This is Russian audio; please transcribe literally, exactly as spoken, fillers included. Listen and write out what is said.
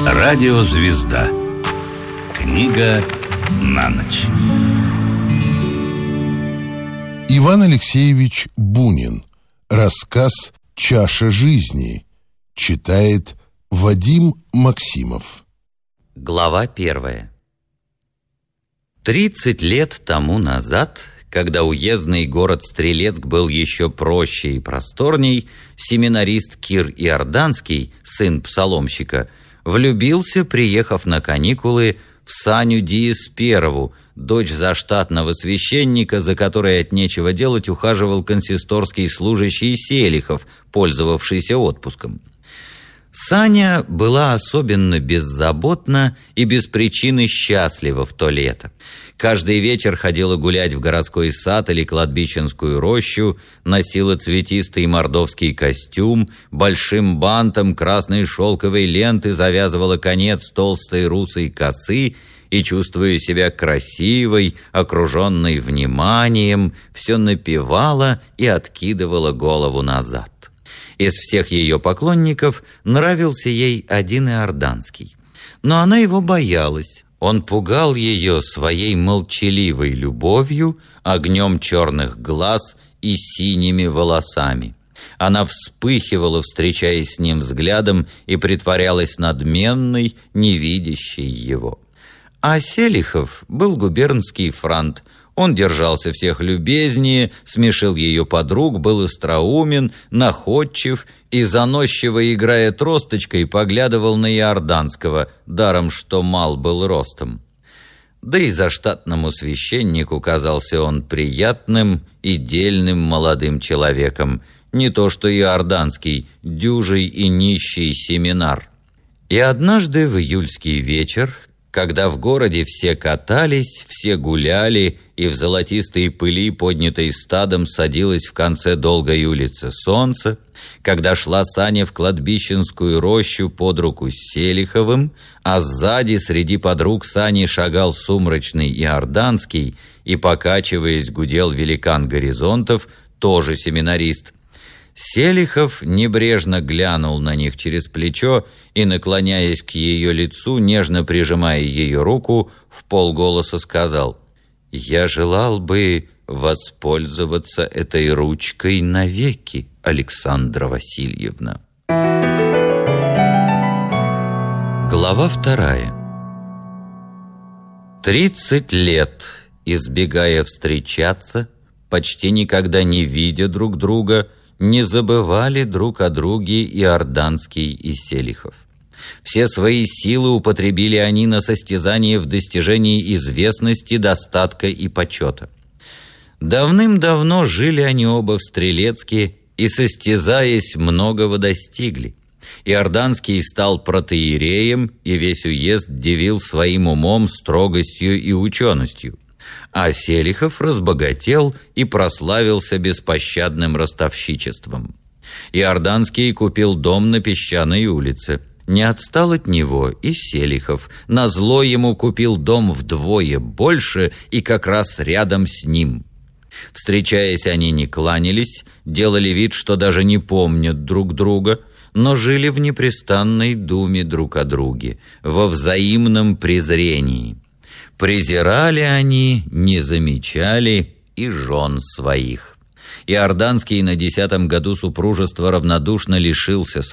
Радиозвезда. Книга на ночь. Иван Алексеевич Бунин. Рассказ «Чаша жизни». Читает Вадим Максимов. Глава первая. Тридцать лет тому назад, когда уездный город Стрелецк был еще проще и просторней, семинарист Кир Иорданский, сын псаломщика, влюбился, приехав на каникулы, в Саню Диесперову, дочь заштатного священника, за которой от нечего делать ухаживал консисторский служащий Селихов, пользовавшийся отпуском. Саня была особенно беззаботна и без причины счастлива в то лето. Каждый вечер ходила гулять в городской сад или кладбищенскую рощу, носила цветистый мордовский костюм, большим бантом красной шелковой ленты завязывала конец толстой русой косы и, чувствуя себя красивой, окруженной вниманием, все напевала и откидывала голову назад. Из всех ее поклонников нравился ей один Иорданский. Но она его боялась. Он пугал ее своей молчаливой любовью, огнем черных глаз и синими волосами. Она вспыхивала, встречаясь с ним взглядом, и притворялась надменной, не видящей его. А Селихов был губернский франт. Он держался всех любезнее, смешил ее подруг, был остроумен, находчив и, заносчиво играя тросточкой, поглядывал на Иорданского, даром что мал был ростом. Да и заштатному священнику казался он приятным и дельным молодым человеком, не то что Иорданский, дюжий и нищий семинар. И однажды в июльский вечер, когда в городе все катались, все гуляли, и в золотистой пыли, поднятой стадом, садилось в конце долгой улицы солнце, когда шла Саня в кладбищенскую рощу под руку с Селиховым, а сзади среди подруг Сани шагал сумрачный Иорданский и, покачиваясь, гудел великан горизонтов, тоже семинарист, Селихов небрежно глянул на них через плечо и, наклоняясь к ее лицу, нежно прижимая ее руку, вполголоса сказал: «Я желал бы воспользоваться этой ручкой навеки, Александра Васильевна». Глава вторая. Тридцать лет, избегая встречаться, почти никогда не видя друг друга, не забывали друг о друге Иорданский и Селихов. Все свои силы употребили они на состязание в достижении известности, достатка и почета. Давным-давно жили они оба в Стрелецке и, состязаясь, многого достигли. Иорданский стал протоиереем, и весь уезд дивил своим умом, строгостью и ученостью. А Селихов разбогател и прославился беспощадным ростовщичеством. Иорданский купил дом на Песчаной улице. Не отстал от него и Селихов. Назло ему купил дом вдвое больше и как раз рядом с ним. Встречаясь, они не кланялись, делали вид, что даже не помнят друг друга, но жили в непрестанной думе друг о друге, во взаимном презрении. Презирали они, не замечали и жен своих. Иорданский на десятом году супружества равнодушно лишился